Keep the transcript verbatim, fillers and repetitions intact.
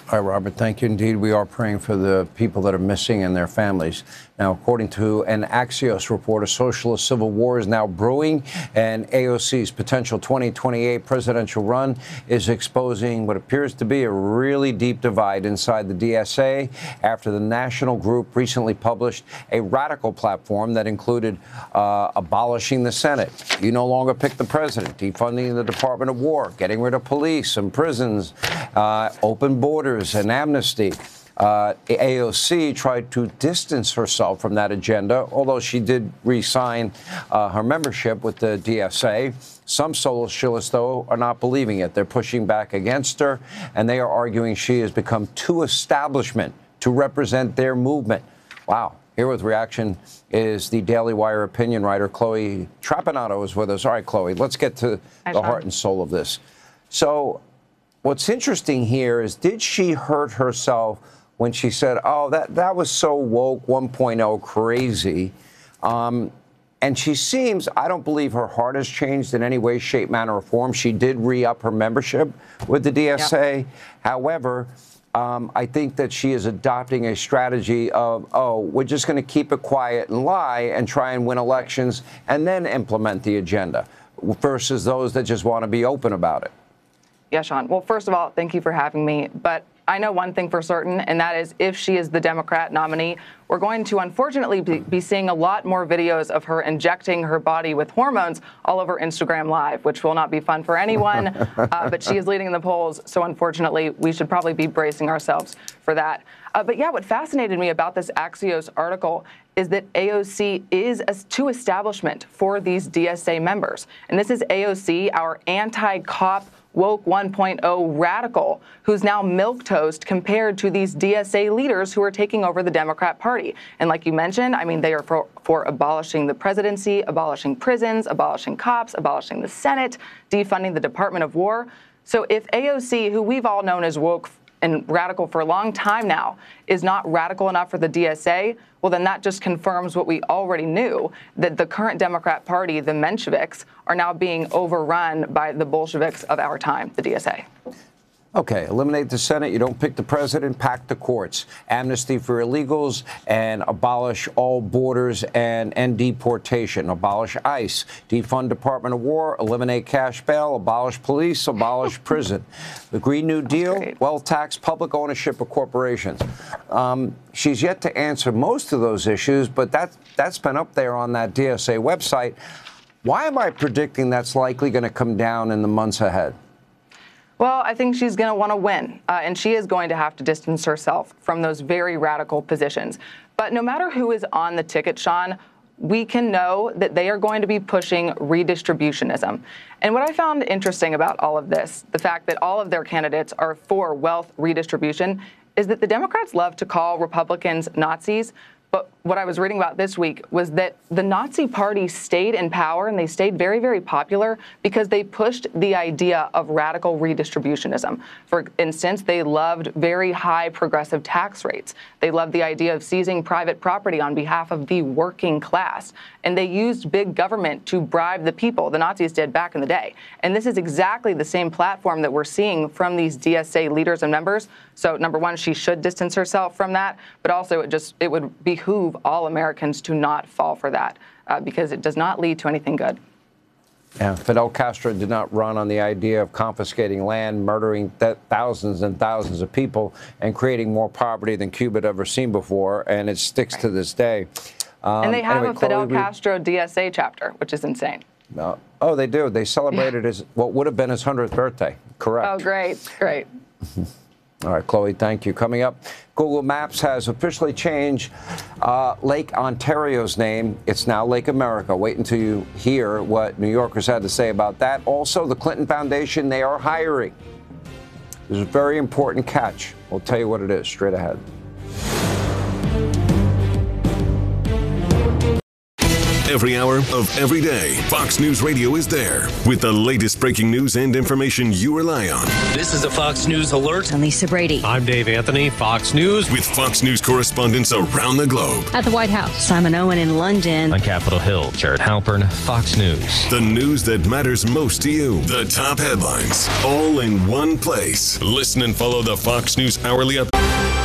All right, Robert, thank you. Indeed, we are praying for the people that are missing and their families. Now, according to an Axios report, a socialist civil war is now brewing, and A O C's potential twenty twenty-eight presidential run is exposing what appears to be a really deep divide inside the D S A after the national group recently published a radical platform that included uh, abolishing the Senate. You no longer pick the president, defunding the Department of War, getting rid of police and prisons, uh, open borders and amnesty. Uh, A O C tried to distance herself from that agenda, although she did re-sign uh, her membership with the D S A. Some socialists, though, are not believing it. They're pushing back against her, and they are arguing she has become too establishment to represent their movement. Wow. Here with reaction is the Daily Wire opinion writer, Chloe Trapanotto, is with us. All right, Chloe, let's get to Hi, the Sean. heart and soul of this. So what's interesting here is, did she hurt herself when she said, oh, that, that was so woke one point oh crazy? Um, and she seems, I don't believe her heart has changed in any way, shape, manner, or form. She did re-up her membership with the D S A. Yep. However, um, I think that she is adopting a strategy of, oh, we're just going to keep it quiet and lie and try and win elections and then implement the agenda, versus those that just want to be open about it. Yeah, Sean. Well, first of all, thank you for having me. But I know one thing for certain, and that is if she is the Democrat nominee, we're going to unfortunately be, be seeing a lot more videos of her injecting her body with hormones all over Instagram Live, which will not be fun for anyone. uh, but she is leading the polls, so unfortunately, we should probably be bracing ourselves for that. Uh, but yeah, what fascinated me about this Axios article is that A O C is a too establishment for these D S A members. And this is A O C, our anti-cop woke one point oh radical, who's now milquetoast compared to these D S A leaders who are taking over the Democrat Party. And like you mentioned, I mean, they are for, for abolishing the presidency, abolishing prisons, abolishing cops, abolishing the Senate, defunding the Department of War. So if A O C, who we've all known as woke and radical for a long time now, is not radical enough for the D S A, well, then that just confirms what we already knew, that the current Democrat Party, the Mensheviks, are now being overrun by the Bolsheviks of our time, the D S A. Okay, eliminate the Senate. You don't pick the president, pack the courts. Amnesty for illegals, and abolish all borders and end deportation. Abolish ICE. Defund Department of War. Eliminate cash bail. Abolish police. Abolish prison. The Green New Deal. Wealth tax. Public ownership of corporations. Um, she's yet to answer most of those issues, but that, that's been up there on that D S A website. Why am I predicting that's likely going to come down in the months ahead? Well, I think she's going to want to win, uh, and she is going to have to distance herself from those very radical positions. But no matter who is on the ticket, Sean, we can know that they are going to be pushing redistributionism. And what I found interesting about all of this, the fact that all of their candidates are for wealth redistribution, is that the Democrats love to call Republicans Nazis. But what I was reading about this week was that the Nazi Party stayed in power and they stayed very, very popular because they pushed the idea of radical redistributionism. For instance, they loved very high progressive tax rates. They loved the idea of seizing private property on behalf of the working class. And they used big government to bribe the people. The Nazis did back in the day. And this is exactly the same platform that we're seeing from these D S A leaders and members. So number one, she should distance herself from that. But also it just it would behoove all Americans to not fall for that uh, because it does not lead to anything good. Yeah, Fidel Castro did not run on the idea of confiscating land, murdering th thousands and thousands of people, and creating more poverty than Cuba had ever seen before, and it sticks to this day. Um, and they have anyway, a Fidel Chloe, Castro D S A chapter, which is is uh, oh, they do. They celebrated his what would have been his hundredth birthday. Correct. Oh, great, great. All right, Chloe, thank you. Coming up, Google Maps has officially changed uh, Lake Ontario's name. It's now Lake America. Wait until you hear what New Yorkers had to say about that. Also, the Clinton Foundation, they are hiring. There's a very important catch. We'll tell you what it is straight ahead. Every hour of every day, Fox News Radio is there with the latest breaking news and information you rely on. This is a Fox News alert. I'm Lisa Brady. I'm Dave Anthony, Fox News. With Fox News correspondents around the globe. At the White House, Simon Owen in London. On Capitol Hill, Jared Halpern, Fox News. The news that matters most to you. The top headlines, all in one place. Listen and follow the Fox News Hourly Update.